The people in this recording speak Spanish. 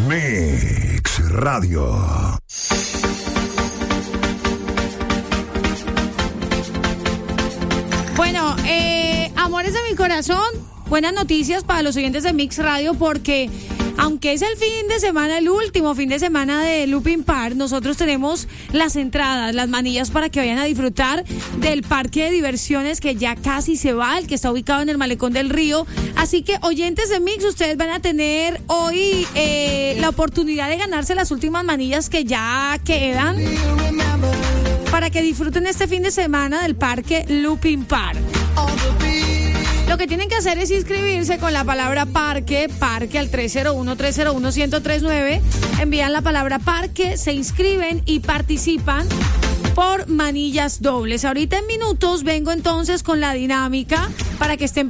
Mix Radio. Bueno, amores de mi corazón, buenas noticias para los oyentes de Mix Radio, porque aunque es el fin de semana, el último fin de semana de Looping Park, nosotros tenemos las entradas, las manillas para que vayan a disfrutar del parque de diversiones que ya casi se va, el que está ubicado en el Malecón del Río. Así que, oyentes de Mix, ustedes van a tener hoy la oportunidad de ganarse las últimas manillas que ya quedan para que disfruten este fin de semana del parque Looping Park. Lo que tienen que hacer es inscribirse con la palabra parque al 301-301-1039. Envían la palabra parque, se inscriben y participan por manillas dobles. Ahorita en minutos vengo entonces con la dinámica para que estén